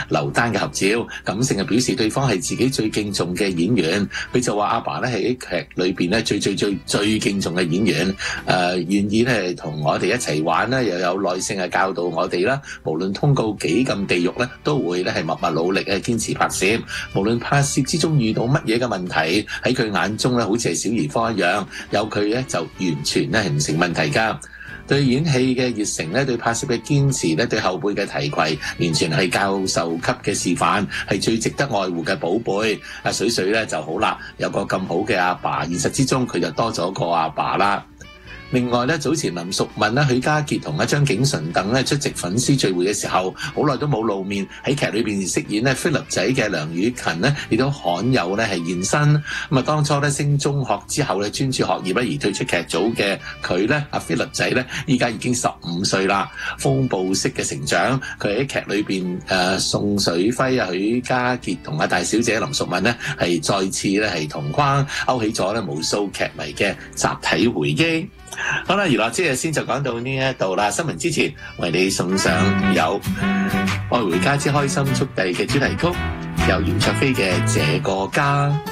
劉丹嘅合照，感性嘅表示對方係自己最敬重嘅演員。佢就話阿爸咧係喺劇裏邊咧最敬重嘅演員，願意咧同我哋一齊玩啦，又有耐性嘅教導我哋啦。無論通告幾咁地獄咧，都會咧係默默努力嘅堅持拍攝。無論拍攝之中遇到乜嘢嘅問題，喺佢眼中咧好似係小兒科一樣，有佢咧就完全咧係唔成問題㗎。對演戲嘅熱誠咧，對拍攝嘅堅持咧，對後輩嘅提攜，完全係教授級嘅示範，係最值得愛護嘅寶貝。阿水水咧就好啦，有個咁好嘅阿爸，現實之中佢就多咗個阿爸啦。另外咧，早前林淑敏啦、許家傑同張景淳等咧出席粉絲聚會嘅時候，好耐都冇露面，喺劇裏邊飾演咧菲律仔嘅梁雨勤咧，亦都罕有咧係現身。咁啊，當初咧升中學之後咧專注學業咧而退出劇組嘅佢咧，阿菲律仔咧依家已經15歲啦，風暴式嘅成長。佢喺劇裏邊宋水輝啊、許家傑同阿大小姐林淑敏咧係再次咧係同框，勾起咗咧無數劇迷嘅集體回憶。好啦，娛樂之夜先就講到呢一度啦。新聞之前為你送上有愛回家之開心速遞嘅主題曲，有姚焯菲嘅這個家。